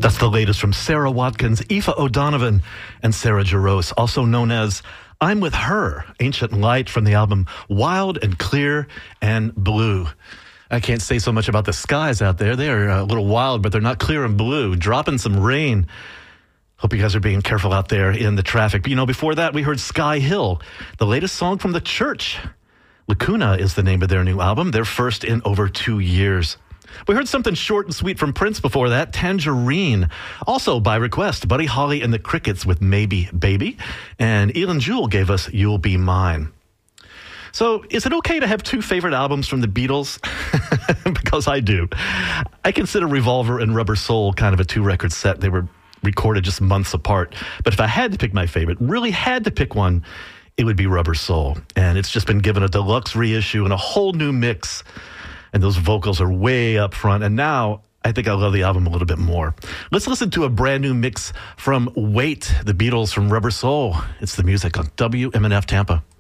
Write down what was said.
That's the latest from Sarah Watkins, Aoife O'Donovan, and Sarah Jarosz, also known as I'm With Her, Ancient Light from the album Wild and Clear and Blue. I can't say so much about the skies out there. They are a little wild, but they're not clear and blue. Dropping some rain. Hope you guys are being careful out there in the traffic. But before that, we heard Sky Hill, the latest song from The Church. Lacuna is the name of their new album, their first in over 2 years. We heard something short and sweet from Prince before that, Tangerine. Also by request, Buddy Holly and the Crickets with Maybe Baby. And Elin Jewell gave us You'll Be Mine. So is it okay to have two favorite albums from the Beatles? Because I do. I consider Revolver and Rubber Soul kind of a two-record set. They were recorded just months apart. But if I had to pick my favorite, really had to pick one, it would be Rubber Soul. And it's just been given a deluxe reissue and a whole new mix. And those vocals are way up front. And now I think I love the album a little bit more. Let's listen to a brand new mix from Wait, the Beatles from Rubber Soul. It's the music on WMNF Tampa.